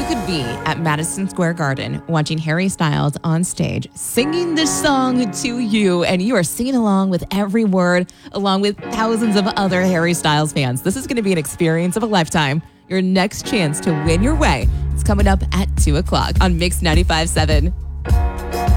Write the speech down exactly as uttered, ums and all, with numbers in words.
You could be at Madison Square Garden watching Harry Styles on stage singing this song to you, and you are singing along with every word, along with thousands of other Harry Styles fans. This is going to be an experience of a lifetime. Your next chance to win your way is coming up at two o'clock on Mix ninety-five point seven.